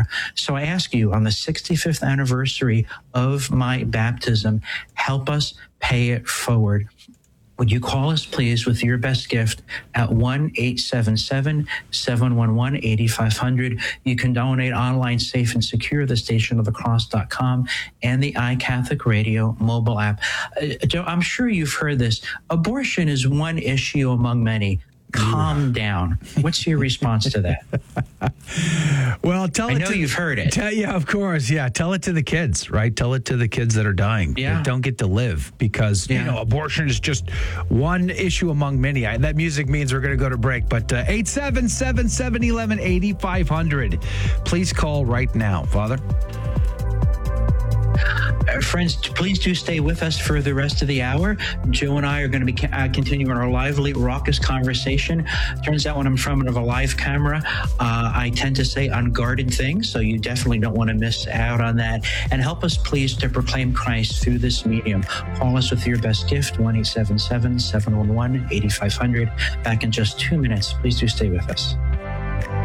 hour. So I ask you, on the 65th anniversary of my baptism, help us pay it forward. Would you call us, please, with your best gift at 1-877-711-8500. You can donate online, safe and secure, thestationofthecross.com and the iCatholic Radio mobile app. Joe, I'm sure you've heard this. Abortion is one issue among many. Calm down. What's your response to that? Well, I know you've heard it. Yeah, of course. Yeah, tell it to the kids, right? Tell it to the kids that are dying. Yeah. That don't get to live because, abortion is just one issue among many. That music means we're going to go to break, but 877-711-8500. Please call right now. Father? Friends, please do stay with us for the rest of the hour. Joe and I are going to be continuing our lively, raucous conversation. Turns out when I'm in front of a live camera, I tend to say unguarded things, so you definitely don't want to miss out on that. And help us, please, to proclaim Christ through this medium. Call us with your best gift, 1-877-711-8500. Back in just 2 minutes. Please do stay with us.